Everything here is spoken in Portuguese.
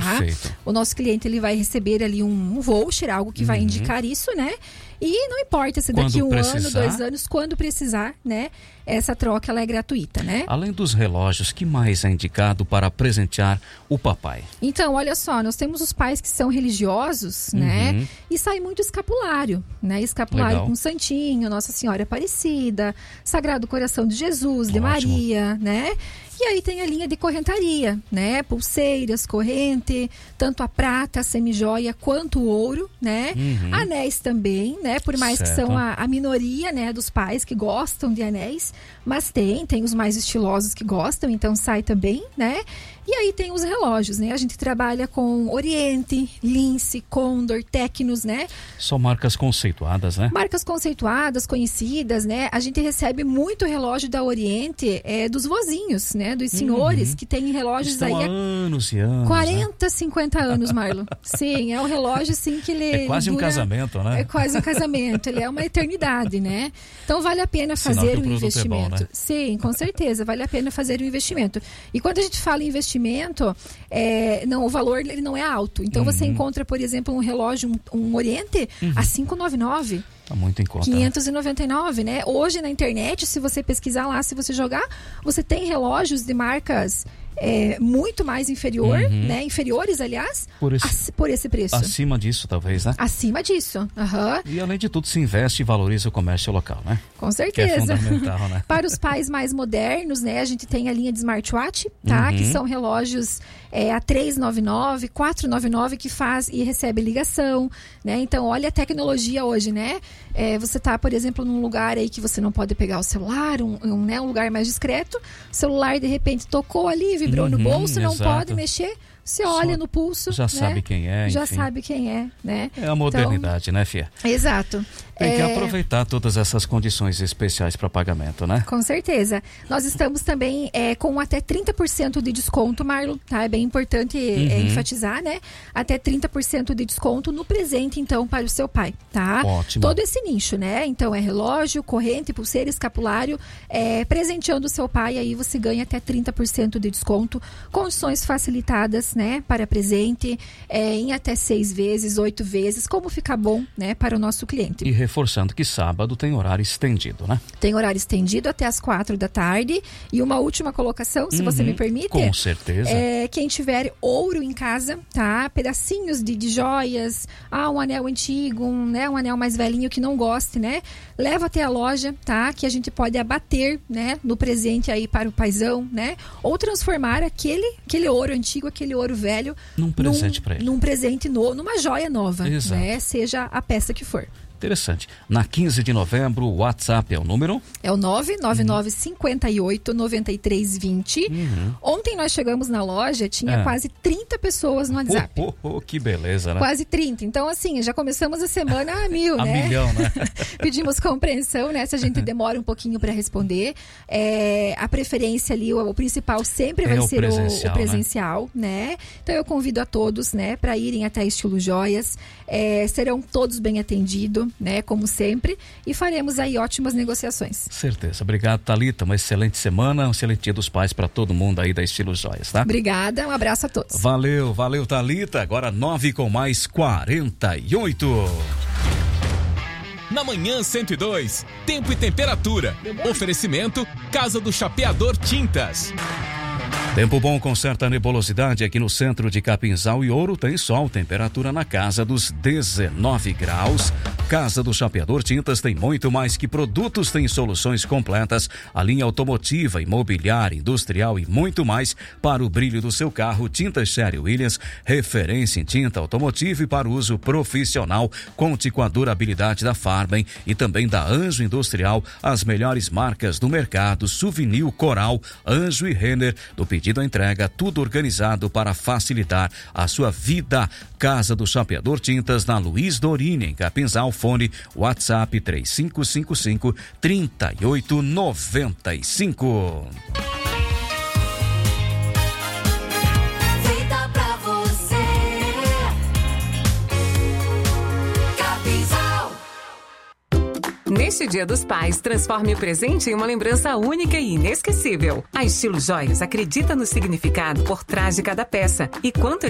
Perfeito. O nosso cliente ele vai receber ali um voucher, algo que vai indicar isso, né? E não importa se daqui Quando ano, precisar. 2 anos, quando precisar, né? Essa troca ela é gratuita, né? Além dos relógios, que mais é indicado para presentear o papai? Então, olha só, nós temos os pais que são religiosos, né? E sai muito escapulário, né? Escapulário Legal. com Santinho, Nossa Senhora Aparecida, Sagrado Coração de Jesus, de Ótimo. Maria, né? E aí tem a linha de correntaria, né? Pulseiras, corrente, tanto a prata, a semijoia, quanto o ouro, né? Anéis também, né? Por mais que Certo. são a minoria, né? Dos pais que gostam de anéis, mas tem os mais estilosos que gostam, então sai também, né? E aí tem os relógios, né? A gente trabalha com Oriente, Lince, Condor, Tecnos, né? São marcas conceituadas, né? Marcas conceituadas, conhecidas, né? A gente recebe muito relógio da Oriente, dos vozinhos, né? Dos senhores que têm relógios Estão aí há anos e anos. 40, 50 anos, Marlon. Sim, é um relógio assim que ele... É quase ele um casamento, né? É quase um casamento, ele é uma eternidade, né? Então vale a pena Sinal fazer que o um produto é bom, investimento. né? Sim, com certeza, vale a pena fazer um investimento. E quando a gente fala em investimento, o valor ele não é alto. Então você encontra, por exemplo, um relógio, um Oriente, a 599. Tá muito em conta. 599, né? Hoje na internet, se você pesquisar lá, se você jogar, você tem relógios de marcas muito mais né? Inferiores, aliás, por esse preço. Acima disso, talvez, né? Acima disso. E além de tudo, se investe e valoriza o comércio local, né? Com certeza. Que é fundamental, né? Para os pais mais modernos, né? A gente tem a linha de smartwatch, tá? Que são relógios a 399, 499 que faz e recebe ligação, né? Então, olha a tecnologia hoje, né? Você tá, por exemplo, num lugar aí que você não pode pegar o celular, um lugar mais discreto, o celular de repente tocou ali, vibrou no bolso, não pode mexer. Você olha no pulso, já sabe quem é, já enfim. sabe quem é, né? É a modernidade, né, Fia? Exato. Tem que aproveitar todas essas condições especiais para pagamento, né? Com certeza. Nós estamos também com até 30% de desconto, Marlon, tá? É bem importante enfatizar, né? Até 30% de desconto no presente, então, para o seu pai, tá? Ótimo. Todo esse nicho, né? Então, é relógio, corrente, pulseira, escapulário, presenteando o seu pai, aí você ganha até 30% de desconto, condições facilitadas, né? Para presente, em até 6 vezes, 8 vezes, como fica bom, né? Para o nosso cliente. E reforçando que sábado tem horário estendido, né? Tem horário estendido até as 4 da tarde. E uma última colocação, se você me permite. Com certeza. Quem tiver ouro em casa, tá? Pedacinhos de joias, um anel antigo, um anel mais velhinho que não goste, né? Leva até a loja, tá? Que a gente pode abater, né? No presente aí para o paizão, né? Ou transformar aquele ouro antigo, aquele ouro velho num presente para ele. Num presente novo, numa joia nova, exato, né? Seja a peça que for. Interessante. Na 15 de novembro, o WhatsApp é o número? É o 999589320. Ontem nós chegamos na loja, tinha quase 30 pessoas no WhatsApp. Que beleza, né? Quase 30. Então, assim, já começamos a semana a 1000, né? A milhão, né? Pedimos compreensão, né? Se a gente demora um pouquinho para responder. A preferência ali, o principal sempre vai ser o presencial, né? Então, eu convido a todos, né? Para irem até Estilo Joias. Serão todos bem atendidos, né, como sempre, e faremos aí ótimas negociações. Certeza. Obrigado, Thalita. Uma excelente semana, um excelente Dia dos Pais para todo mundo aí da Estilo Joias, tá? Obrigada, um abraço a todos. Valeu, Thalita. Agora 9:48. Na manhã 102, tempo e temperatura. Oferecimento Casa do Chapeador Tintas. Tempo bom com certa nebulosidade aqui no centro de Capinzal e Ouro. Tem sol, temperatura na casa dos 19 graus. Casa do Chapeador Tintas tem muito mais que produtos, tem soluções completas, a linha automotiva, imobiliária, industrial e muito mais para o brilho do seu carro. Tintas Sherwin-Williams, referência em tinta automotiva e para o uso profissional. Conte com a durabilidade da Farben e também da Anjo Industrial, as melhores marcas do mercado, Souvenir, Coral, Anjo e Renner. Do pedido à entrega, tudo organizado para facilitar a sua vida. Casa do Chapeador Tintas, na Luiz Dorini, em Capinzal. Fone WhatsApp 3555-3895. Neste Dia dos Pais, transforme o presente em uma lembrança única e inesquecível. A Estilo Joias acredita no significado por trás de cada peça e quanto